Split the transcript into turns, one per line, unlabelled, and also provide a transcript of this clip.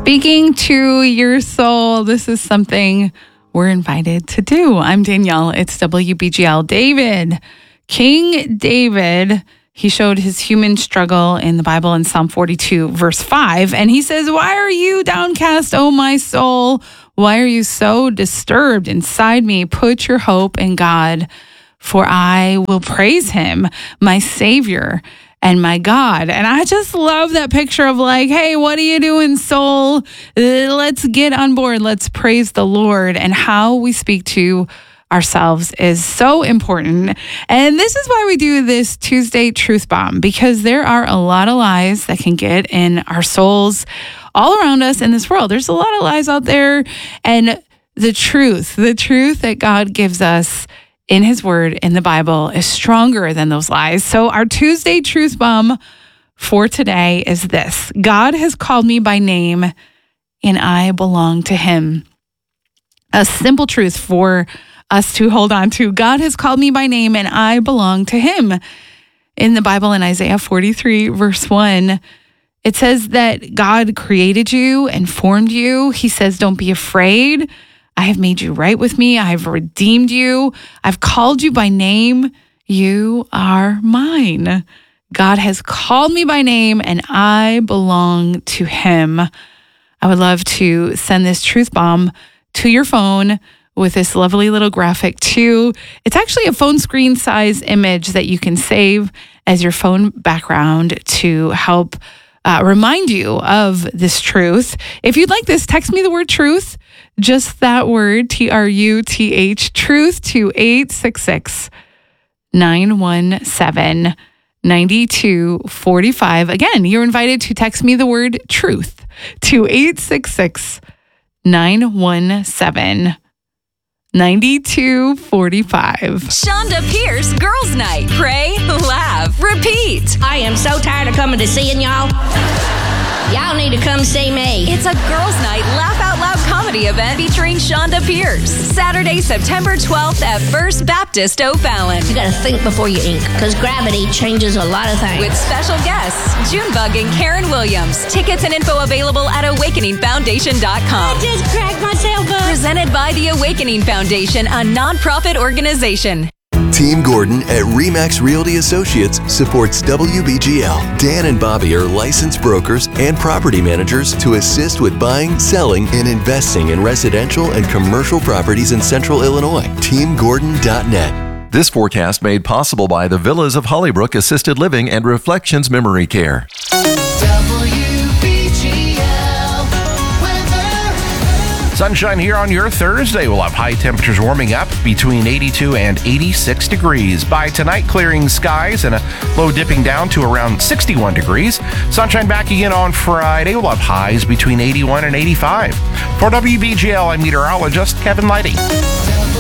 Speaking to your soul, this is something we're invited to do. I'm Danielle. It's WBGL. King David, he showed his human struggle in the Bible in Psalm 42, verse 5. And he says, "Why are you downcast, O my soul? Why are you so disturbed inside me? Put your hope in God, for I will praise him, my Savior and my God." And I just love that picture of like, hey, what are you doing, soul? Let's get on board. Let's praise the Lord. And how we speak to ourselves is so important. And this is why we do this Tuesday Truth Bomb, because there are a lot of lies that can get in our souls all around us in this world. There's a lot of lies out there. And the truth that God gives us in his word, in the Bible, is stronger than those lies. So our Tuesday Truth Bomb for today is this: God has called me by name and I belong to him. A simple truth for us to hold on to. God has called me by name and I belong to him. In the Bible, in Isaiah 43, verse 1, it says that God created you and formed you. He says, don't be afraid. I have made you right with me. I have redeemed you. I've called you by name. You are mine. God has called me by name and I belong to him. I would love to send this truth bomb to your phone with this lovely little graphic too. It's actually a phone screen size image that you can save as your phone background to help remind you of this truth. If you'd like this, text me the word truth, just that word, TRUTH, truth, to 866-917-9245. Again, you're invited to text me the word truth to 866-917-9245.
Shonda Pierce Girls Night. Pray, laugh, repeat.
I am so tired of coming to seeing y'all. Y'all need to come see me.
It's a Girls Night Laugh Out Loud comedy event featuring Shonda Pierce. Saturday, September 12th at First Baptist O'Fallon.
You gotta think before you ink, because gravity changes a lot of things.
With special guests, Junebug and Karen Williams. Tickets and info available at awakeningfoundation.com.
I just cracked myself up.
Presented by the Awakening Foundation, a nonprofit organization.
Team Gordon at RE/MAX Realty Associates supports WBGL. Dan and Bobby are licensed brokers and property managers to assist with buying, selling, and investing in residential and commercial properties in Central Illinois. TeamGordon.net.
This forecast made possible by the Villas of Hollybrook Assisted Living and Reflections Memory Care.
Sunshine here on your Thursday. We'll have high temperatures warming up between 82 and 86 degrees. By tonight, clearing skies and a low dipping down to around 61 degrees. Sunshine back again on Friday. We'll have highs between 81 and 85. For WBGL, I'm meteorologist Kevin Lighty.